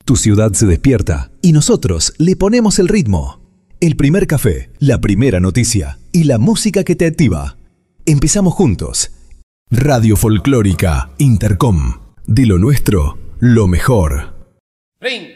Tu ciudad se despierta y nosotros le ponemos el ritmo. El primer café, la primera noticia y la música que te activa. Empezamos juntos. Radio Folclórica Intercom. De lo nuestro, lo mejor. Ring.